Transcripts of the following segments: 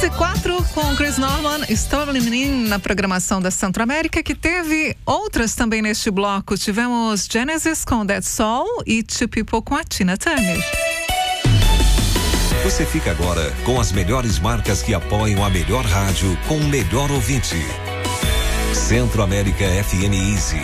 11:04 com Chris Norman, Stolen na programação da Centro-América, que teve outras também neste bloco. Tivemos Genesis com That's All e Two People com a Tina Turner. Você fica agora com as melhores marcas que apoiam a melhor rádio com o melhor ouvinte. Centro-América FM Easy.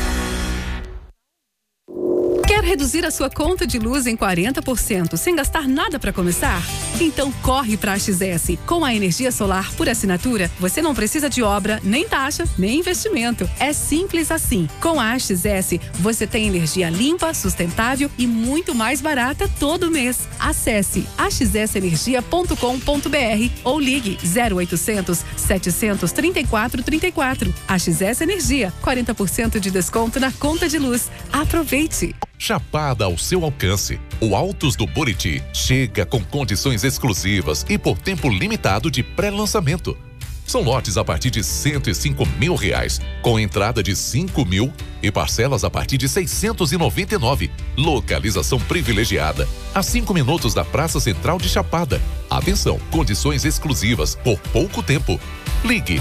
Quer reduzir a sua conta de luz em 40% sem gastar nada para começar? Então corre para a XS. Com a energia solar por assinatura, você não precisa de obra, nem taxa, nem investimento. É simples assim. Com a XS, você tem energia limpa, sustentável e muito mais barata todo mês. Acesse axsenergia.com.br ou ligue 0800 734 34. A XS Energia, 40% de desconto na conta de luz. Aproveite! Chapada ao seu alcance. O Altos do Buriti chega com condições exclusivas e por tempo limitado de pré-lançamento. São lotes a partir de R$105 mil, com entrada de 5 mil e parcelas a partir de 699. Localização privilegiada, a 5 minutos da Praça Central de Chapada. Atenção, condições exclusivas por pouco tempo. Ligue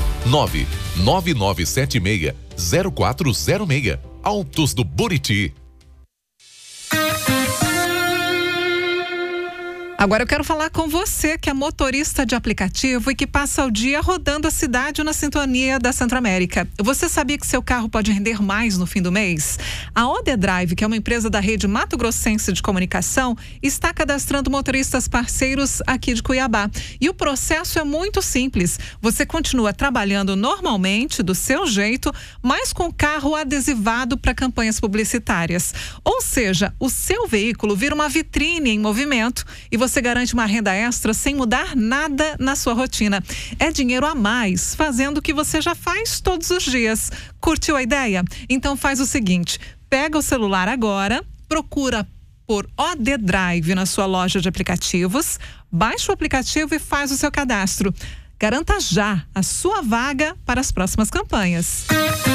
99976-0406. Altos do Buriti. Agora eu quero falar com você que é motorista de aplicativo e que passa o dia rodando a cidade na sintonia da Centro-América. Você sabia que seu carro pode render mais no fim do mês? A OD Drive, que é uma empresa da rede Mato Grossense de comunicação, está cadastrando motoristas parceiros aqui de Cuiabá. E o processo é muito simples. Você continua trabalhando normalmente, do seu jeito, mas com o carro adesivado para campanhas publicitárias. Ou seja, o seu veículo vira uma vitrine em movimento e você garante uma renda extra sem mudar nada na sua rotina. É dinheiro a mais, fazendo o que você já faz todos os dias. Curtiu a ideia? Então faz o seguinte, pega o celular agora, procura por OD Drive na sua loja de aplicativos, baixa o aplicativo e faz o seu cadastro. Garanta já a sua vaga para as próximas campanhas.